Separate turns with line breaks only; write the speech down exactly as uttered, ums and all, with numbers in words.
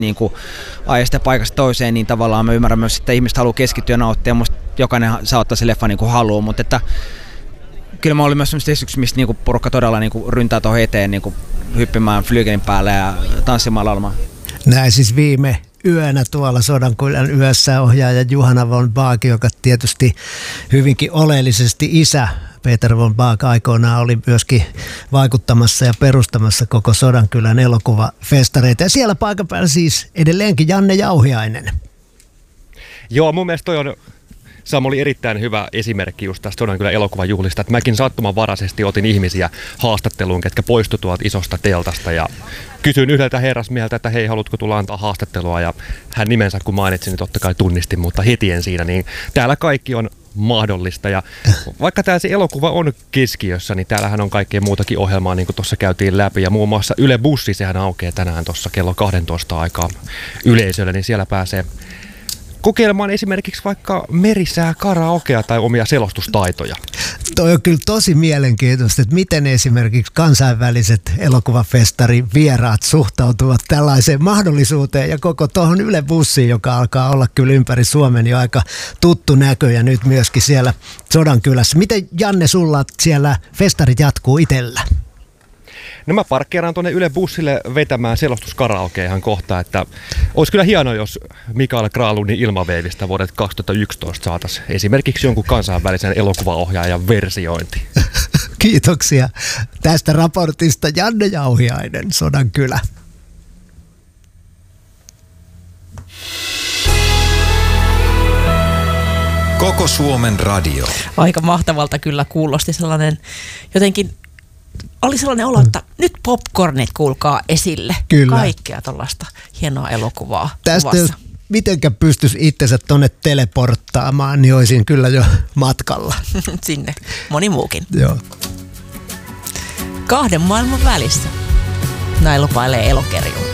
niin kuin ajaa sitä paikasta toiseen, niin tavallaan mä ymmärrän myös, että ihmiset haluaa keskittyä ja nauttia, musta jokainen saa ottaa se leffa niin kuin haluaa, mutta että kyllä mä olin myös sellaista esityksiä, mistä niin kuin porukka todella niin kuin ryntää tuohon eteen niin kuin hyppimään flygelin päälle ja tanssimaan laulamaan.
Näin siis viime yönä tuolla Sodankylän yössä ohjaaja Juhana von Baak, joka tietysti hyvinkin oleellisesti isä Peter von Baak aikoinaan oli myöskin vaikuttamassa ja perustamassa koko Sodankylän elokuvafestareita. Ja siellä paikan päällä siis edelleenkin Janne Jauhiainen.
Joo, mun mielestä toi on, Sam oli erittäin hyvä esimerkki just tästä Sodankylän elokuvajuhlista, että mäkin sattumanvaraisesti otin ihmisiä haastatteluun, ketkä poistu tuolta isosta teltasta ja kysyin yhdeltä herrasmieheltä, että hei, haluatko tulla antaa haastattelua, ja hän nimensä kun mainitsin, niin totta kai tunnistin, mutta heti en siinä, niin täällä kaikki on mahdollista, ja vaikka tämä se elokuva on keskiössä, niin täällähän on kaikkea muutakin ohjelmaa, niin kuin tuossa käytiin läpi, ja muun muassa Yle Bussi, sehän aukeaa tänään tuossa kello kaksitoista aikaa yleisölle, niin siellä pääsee kokeilemaan esimerkiksi vaikka merisää karaokea tai omia selostustaitoja.
Toi on kyllä tosi mielenkiintoista, että miten esimerkiksi kansainväliset elokuvafestarin vieraat suhtautuvat tällaiseen mahdollisuuteen ja koko tuohon Yle Bussiin, joka alkaa olla kyllä ympäri Suomen jo aika tuttu näkö ja nyt myöskin siellä Sodankylässä. Miten Janne sulla siellä festarit jatkuu itsellä?
No mä parkkeeraan tuonne Yle Bussille vetämään selostuskaraokea ihan kohta, että olisi kyllä hienoa, jos Mikael Granlundin Ilmaveivistä vuodet kaksituhattayksitoista saataisiin esimerkiksi jonkun kansainvälisen elokuvaohjaajan versiointi.
Kiitoksia tästä raportista Janne Jauhiainen, Sodankylä.
Koko Suomen radio.
Aika mahtavalta kyllä kuulosti sellainen jotenkin. Oli sellainen olo, että nyt popcornit kuulkaa esille.
Kyllä.
Kaikkea tuollaista hienoa elokuvaa
tästä
kuvassa.
Jos mitenkä pystyisi itsensä tonne teleporttaamaan, niin olisin kyllä jo matkalla.
Sinne. Moni muukin.
Joo.
Kahden maailman välissä. Näin lupailee Elokerju.